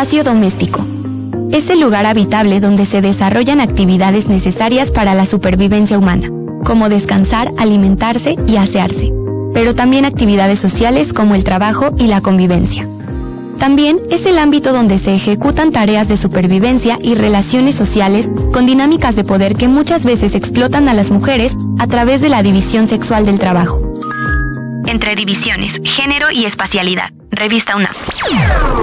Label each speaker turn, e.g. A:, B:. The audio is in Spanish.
A: espacio doméstico. Es el lugar habitable donde se desarrollan actividades necesarias para la supervivencia humana, como descansar, alimentarse y asearse, pero también actividades sociales como el trabajo y la convivencia. También es el ámbito donde se ejecutan tareas de supervivencia y relaciones sociales con dinámicas de poder que muchas veces explotan a las mujeres a través de la división sexual del trabajo. Entre divisiones, género y espacialidad. Revista UNAM.